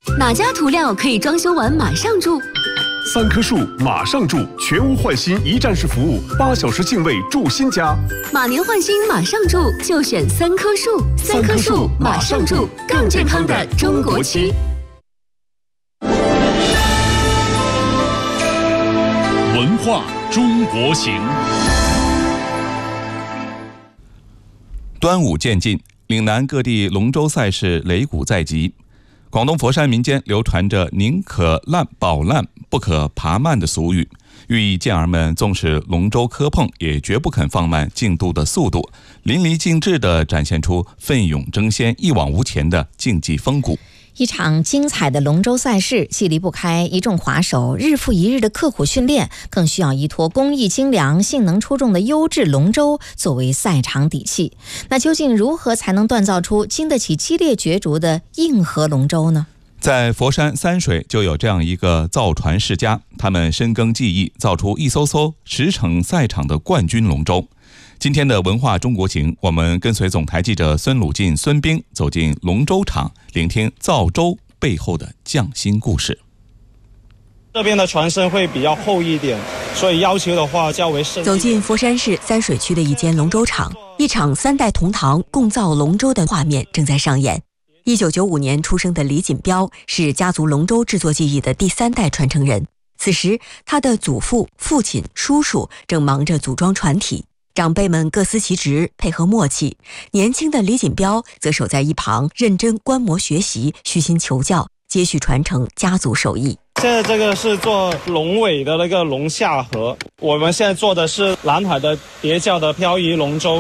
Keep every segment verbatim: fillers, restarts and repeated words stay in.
哪家涂料可以装修完马上住？ 三棵树马上住，全屋换新一站式服务，八小时净位住新家。 马年换新马上住，就选三棵树。三棵树马上住，更健康的中国区。 文化中国行。 端午渐近，岭南各地龙舟赛事擂鼓在即。广东佛山民间流传着宁可烂保烂，不可爬慢的俗语，寓意健儿们纵使龙舟磕碰，也绝不肯放慢竞渡的速度，淋漓尽致地展现出奋勇争先、一往无前的竞技风骨。 一场精彩的龙舟赛事，既离不开一众滑手日复一日的刻苦训练，更需要依托工艺精良、性能出众的优质龙舟作为赛场底气。那究竟如何才能锻造出经得起激烈角逐的硬核龙舟呢？ 在佛山三水就有这样一个造船世家，他们深耕技艺，造出一艘艘驰骋赛场的冠军龙舟。今天的文化中国行，我们跟随总台记者孙鲁进、孙兵走进龙舟场，聆听造舟背后的匠心故事。 这边的船身会比较厚一点，所以要求的话较为深。 走进佛山市三水区的一间龙舟场，一场三代同堂共造龙舟的画面正在上演。一九九五年出生的李锦标是家族龙舟制作技艺的第三代传承人。此时，他的祖父、父亲、叔叔正忙着组装船体，长辈们各司其职，配合默契。年轻的李锦标则守在一旁，认真观摩学习，虚心求教，接续传承家族手艺。 现在这个是做龙尾的那个龙下河，我们现在做的是南海的叠教的漂移龙舟。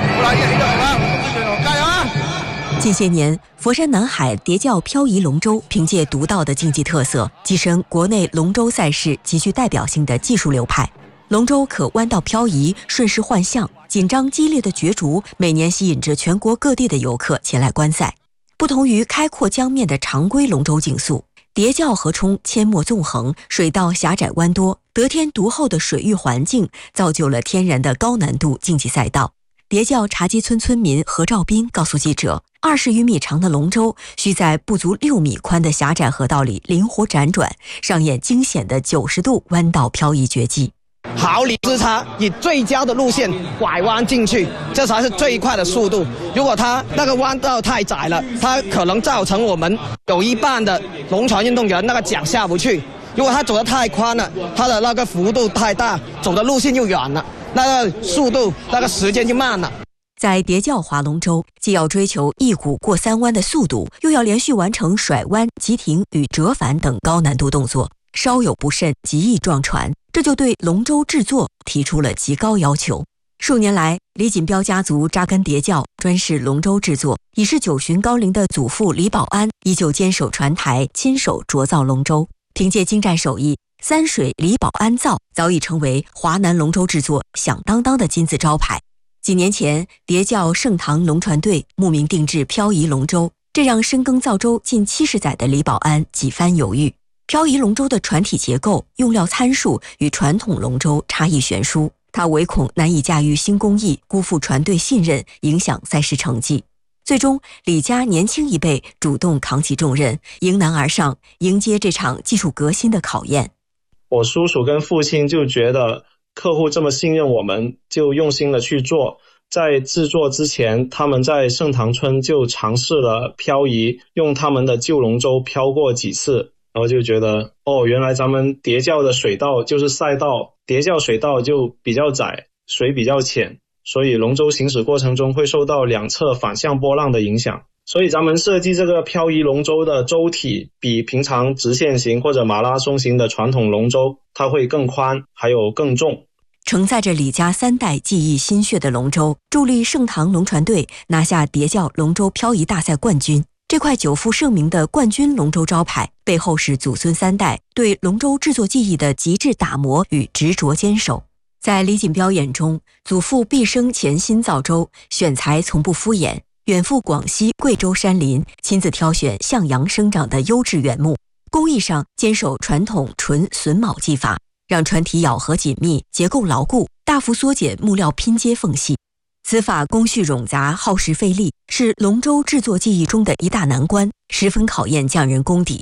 近些年，佛山南海叠教漂移龙舟凭借独到的竞技特色，跻身国内龙舟赛事极具代表性的技术流派。龙舟可弯道漂移，顺势换向，紧张激烈的角逐每年吸引着全国各地的游客前来观赛。不同于开阔江面的常规龙舟竞速，叠教河冲阡陌纵横，水道狭窄弯多，得天独厚的水域环境造就了天然的高难度竞技赛道。叠教茶基村村民何兆斌告诉记者，二十余米长的龙舟需在不足六米宽的狭窄河道里灵活辗转，上演惊险的九十度弯道漂移绝技。 毫厘之差，以最佳的路线拐弯进去，这才是最快的速度。如果它那个弯道太窄了，它可能造成我们有一半的龙船运动员那个桨下不去。如果它走得太宽了，它的那个幅度太大，走的路线又远了，那个速度那个时间就慢了。 在叠教划龙舟，既要追求一鼓过三弯的速度，又要连续完成甩弯、急停与折返等高难度动作，稍有不慎极易撞船，这就对龙舟制作提出了极高要求。数年来，李锦标家族扎根叠教，专事龙舟制作。已是九旬高龄的祖父李保安依旧坚守船台，亲手琢造龙舟。凭借精湛手艺，三水李保安造早已成为华南龙舟制作响当当的金字招牌。几年前，叠教盛唐龙船队慕名定制漂移龙舟，这让深耕造舟近七十载的李保安几番犹豫。漂移龙舟的船体结构、用料参数与传统龙舟差异悬殊，他唯恐难以驾驭新工艺，辜负船队信任，影响赛事成绩。最终，李家年轻一辈主动扛起重任，迎难而上，迎接这场技术革新的考验。 我叔叔跟父亲就觉得客户这么信任我们，就用心的去做。在制作之前，他们在盛唐村就尝试了漂移，用他们的旧龙舟漂过几次，然后就觉得哦，原来咱们叠教的水道就是赛道，叠教水道就比较窄，水比较浅，所以龙舟行驶过程中会受到两侧反向波浪的影响。所以咱们设计这个漂移龙舟的舟体比平常直线型或者马拉松型的传统龙舟它会更宽，还有更重。 承载着李家三代技艺心血的龙舟，助力盛唐龙船队拿下叠教龙舟漂移大赛冠军。这块久负盛名的冠军龙舟招牌，背后是祖孙三代对龙舟制作技艺的极致打磨与执着坚守。在李锦标眼中，祖父毕生潜心造舟，选材从不敷衍，远赴广西、贵州山林，亲自挑选向阳生长的优质原木，工艺上坚守传统纯榫卯技法，让船体咬合紧密，结构牢固，大幅缩减木料拼接缝隙。此法工序冗杂，耗时费力，是龙舟制作技艺中的一大难关，十分考验匠人功底。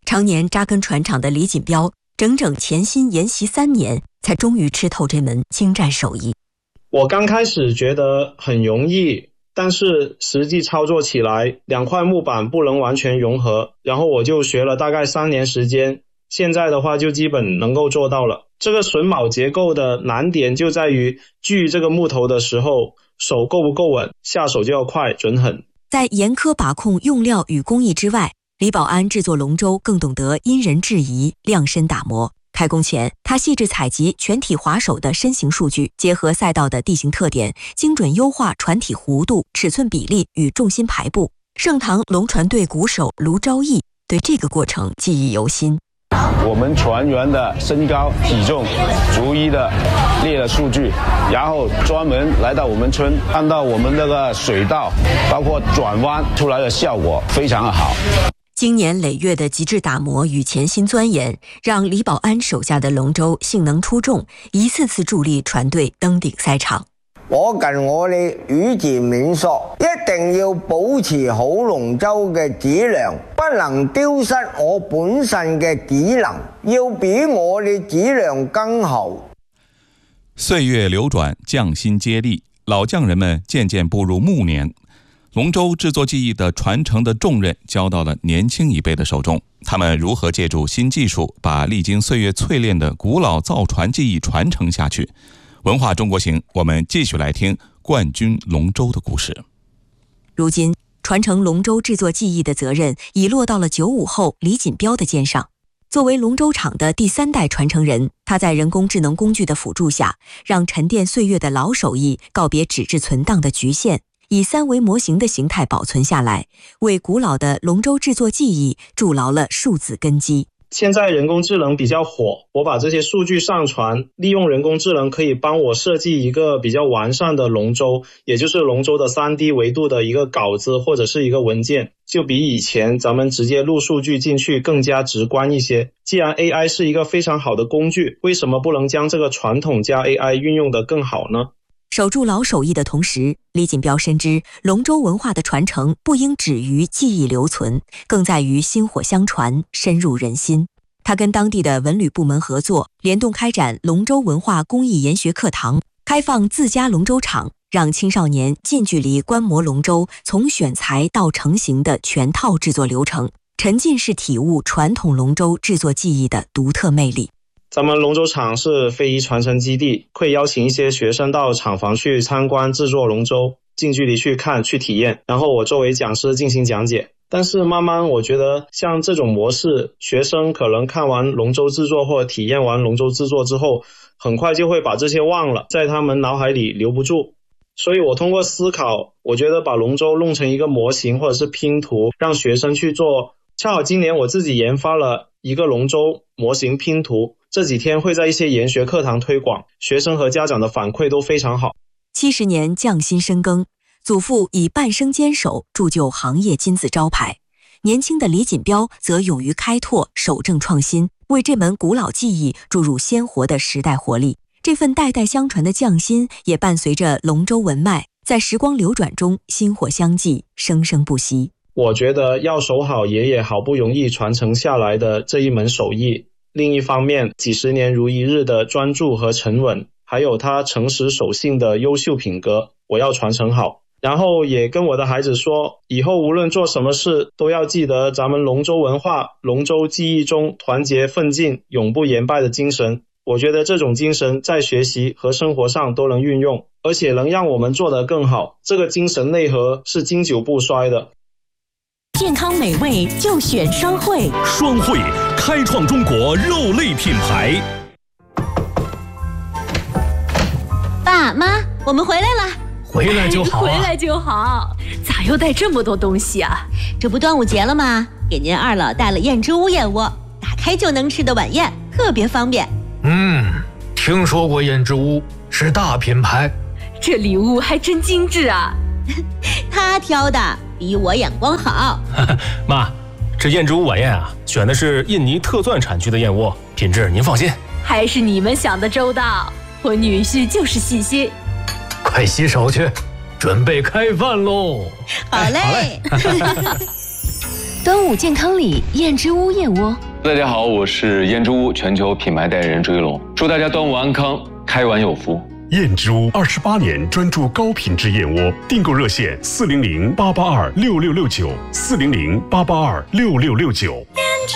常年扎根船厂的李锦标，整整潜心研习三年，才终于吃透这门精湛手艺。 我刚开始觉得很容易，但是实际操作起来，两块木板不能完全融合，然后我就学了大概三年时间，现在的话就基本能够做到了。这个榫卯结构的难点就在于锯这个木头的时候，手够不够稳，下手就要快准狠。 在严苛把控用料与工艺之外，李保安制作龙舟更懂得因人制宜，量身打磨。开工前，他细致采集全体划手的身形数据，结合赛道的地形特点，精准优化船体弧度、尺寸比例与重心排布。盛唐龙船队鼓手卢昭义对这个过程记忆犹新。 我们船员的身高体重逐一的列了数据，然后专门来到我们村，看到我们那个水道包括转弯出来的效果非常的好。 经年累月的极致打磨与潜心钻研，让李保安手下的龙舟性能出众，一次次助力船队登顶赛场。 我近我哋宇治免索，一定要保持好龍舟嘅質量，不能丟失我本身嘅技能，要比我哋質量更好。 歲月流轉，匠心接力，老匠人們漸漸步入暮年，龍舟製作技藝的傳承的重任交到了年輕一輩的手中。他們如何借助新技術，把歷經歲月淬煉的古老造船技藝傳承下去？文化中國行，我們繼續來聽冠軍龍舟的故事。 如今，傳承龍舟製作技藝的責任已落到了九五後李錦標的肩上。作為龍舟廠的第三代傳承人，他在人工智能工具的輔助下，讓沉澱歲月的老手藝告別紙質存檔的局限，以三維模型的形態保存下來，為古老的龍舟製作技藝築牢了數字根基。 现在人工智能比较火，我把这些数据上传，利用人工智能可以帮我设计一个比较完善的龙舟，也就是龙舟的 三 D 维度的一个稿子或者是一个文件，就比以前咱们直接录数据进去更加直观一些。既然 A I 是一个非常好的工具，为什么不能将这个传统加 A I 运用得更好呢？ 守住老手艺的同时，李锦標深知龍舟文化的傳承不應止於記憶留存，更在於薪火相傳，深入人心。他跟當地的文旅部門合作，聯動開展龍舟文化工藝研學課堂，開放自家龍舟場，讓青少年近距離觀摩龍舟從選材到成型的全套製作流程，沉浸式體悟傳統龍舟製作技藝的獨特魅力。 咱们龍舟廠是非遗傳承基地，會邀請一些學生到廠房去參觀製作龍舟，近距離去看去體驗，然後我作為講師進行講解。但是慢慢我覺得像這種模式，學生可能看完龍舟製作或者體驗完龍舟製作之後，很快就會把這些忘了，在他們腦海裡留不住。所以我通過思考，我覺得把龍舟弄成一個模型或者是拼圖，讓學生去做。恰好今年我自己研發了一個龍舟模型拼圖，這幾天會在一些研學課堂推廣，學生和家長的反饋都非常好。 七十年匠心深耕，祖父以半生堅守鑄就行業金字招牌，年輕的李錦標則勇於開拓，守正創新，為這門古老技藝注入鮮活的時代活力。這份代代相傳的匠心也伴隨着龍舟文脈，在時光流轉中薪火相繼，生生不息。 我覺得要守好爺爺好不容易傳承下來的這一門手藝，另一方面幾十年如一日的專注和沉穩，還有他誠實守信的優秀品格，我要傳承好。然後也跟我的孩子說，以後無論做什麼事都要記得咱們龍舟文化、龍舟技藝中團結奮進、永不言敗的精神。我覺得這種精神在學習和生活上都能運用，而且能讓我們做得更好。這個精神內核是經久不衰的。 健康美味就選雙匯， 雙匯開創中國肉類品牌。 爸媽，我們回來了。 回來就好、啊、 回來就好。咋又帶這麼多東西啊？這不端午節了嗎？給您二老帶了燕之屋燕窩，打開就能吃的晚宴，特別方便。 嗯，聽說過燕之屋，是大品牌。 這禮物還真精緻啊。他挑的比我眼光好。 媽，這燕之屋晚宴啊，選的是印尼特鑽產區的燕窩，品質您放心。 還是你們想的周到，我女婿就是細心。 快洗手去，準備開飯嘍。 好嘞。 端午健康里燕之屋燕窝。 大家好，我是燕之屋全球品牌代言人朱一龙，祝大家端午安康，开碗有福。 燕之屋二十八年专注高品质燕窝，订购热线四零零八八二六六六九四零零八八二六六六九。